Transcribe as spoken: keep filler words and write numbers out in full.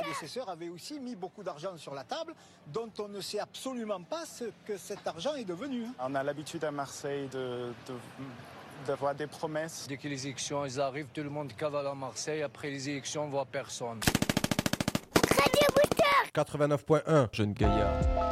prédécesseurs avaient aussi mis beaucoup d'argent sur la table, dont on ne sait absolument pas ce que cet argent est devenu. On a l'habitude à Marseille de, de, d'avoir des promesses. Dès que les élections elles arrivent, tout le monde cavale à Marseille. Après les élections, on ne voit personne. quatre-vingt-neuf point un, Jeune Gaillard.